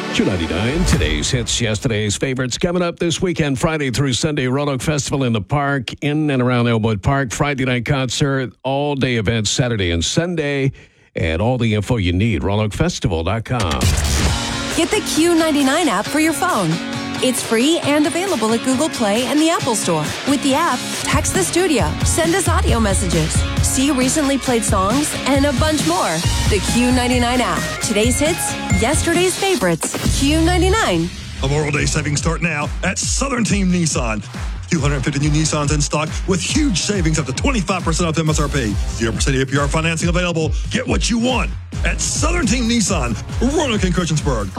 299, today's hits, yesterday's favorites. Coming up this weekend, Friday through Sunday, Roanoke Festival in the park, in and around Elmwood Park. Friday night concert, all-day events Saturday and Sunday. And all the info you need, RoanokeFestival.com. Get the Q99 app for your phone. It's free and available at Google Play and the Apple Store. With the app, text the studio, send us audio messages, see recently played songs, and a bunch more. The Q99 app. Today's hits, yesterday's favorites. Q99. Memorial Day savings start now at Southern Team Nissan. 250 new Nissans in stock with huge savings up to 25% off MSRP. 0% APR financing available. Get what you want at Southern Team Nissan, Roanoke and Christiansburg.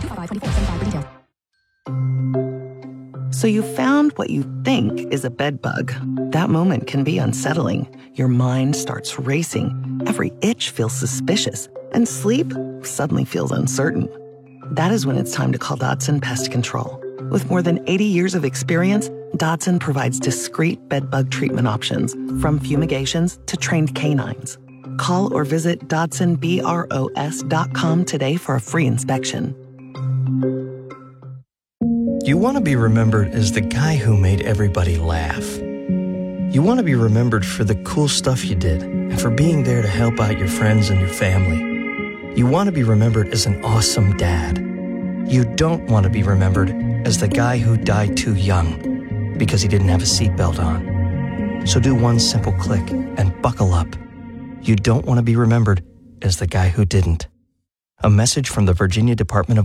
So you found what you think is a bed bug. That moment can be unsettling. Your mind starts racing. Every itch feels suspicious. And sleep suddenly feels uncertain. That is when it's time to call Dodson Pest Control. With more than 80 years of experience, Dodson provides discreet bedbug treatment options, from fumigations to trained canines. Call or visit DodsonBROS.com today for a free inspection. You want to be remembered as the guy who made everybody laugh. You want to be remembered for the cool stuff you did and for being there to help out your friends and your family. You want to be remembered as an awesome dad. You don't want to be remembered as the guy who died too young because he didn't have a seatbelt on. So do one simple click and buckle up. You don't want to be remembered as the guy who didn't. A message from the Virginia Department of